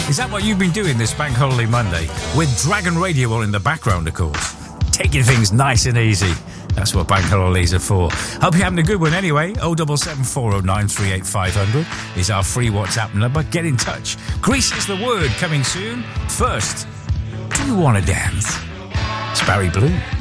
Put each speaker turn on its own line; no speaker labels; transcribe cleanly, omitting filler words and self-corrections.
Is that what you've been doing this Bank Holiday Monday? With Dragon Radio on in the background, of course. Taking things nice and easy. That's what bank holidays are for. Hope you're having a good one anyway. 077 38500 is our free WhatsApp number. Get in touch. Grease is the word coming soon. First, do you want to dance? It's Barry Blue.